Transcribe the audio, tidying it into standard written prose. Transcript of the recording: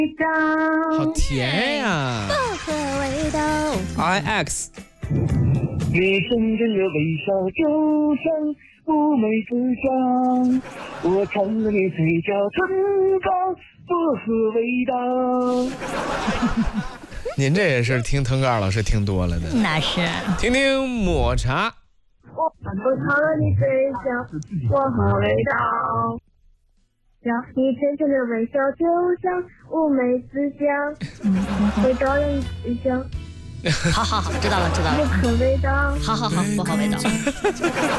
好甜呀！ 薄荷味道。 IX。 你深深的微笑就像乌梅子酱，我尝了你嘴角唇膏薄荷味道。 您这也是听腾格尔老师听多了的。 那是。 听听抹茶。 我尝了你嘴角薄荷味道，你深深的微笑就像乌梅子酱，味道让你香。 好，知道了。 薄荷味道。 好，薄荷味道。